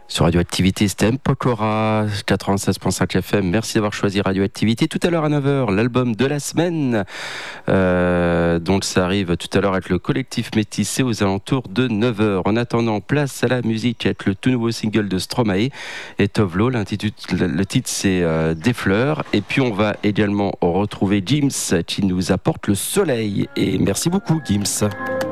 Sur Radioactivité, c'était M. Pokora, 96.5 FM. Merci d'avoir choisi Radioactivité. Tout à l'heure à 9h, l'album de la semaine. Donc ça arrive tout à l'heure avec le collectif Métissé aux alentours de 9h. En attendant, place à la musique avec le tout nouveau single de Stromae et Tovlo. Le titre c'est Des fleurs. Et puis on va également retrouver Gims qui nous apporte le soleil. Et merci beaucoup Gims.